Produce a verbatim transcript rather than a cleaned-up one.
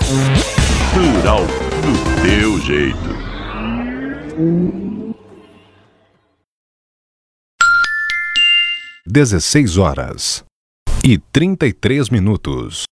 Plural do teu jeito. Dezesseis horas e trinta e três minutos.